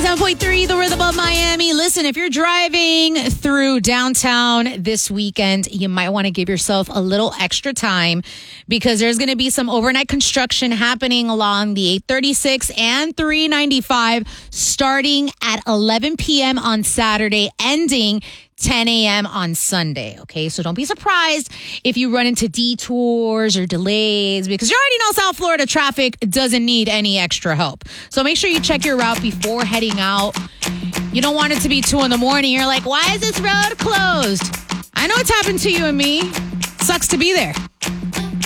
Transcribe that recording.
97.3, The Rhythm of Miami. Listen, if you're driving through downtown this weekend, you might want to give yourself a little extra time because there's going to be some overnight construction happening along the 836 and 395 starting at 11 p.m. on Saturday, ending 10 a.m. on Sunday, okay? So don't be surprised if you run into detours or delays because you already know South Florida traffic doesn't need any extra help. So make sure you check your route before heading out. You don't want it to be 2 in the morning. You're like, why is this road closed? I know it's happened to you and me. Sucks to be there.